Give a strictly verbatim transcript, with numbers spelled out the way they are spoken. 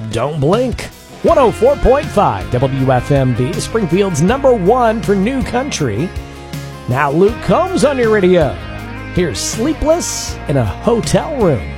Don't Blink. one oh four point five W F M B, Springfield's number one for new country. Now Luke Combs on your radio. Here's Sleepless in a Hotel Room.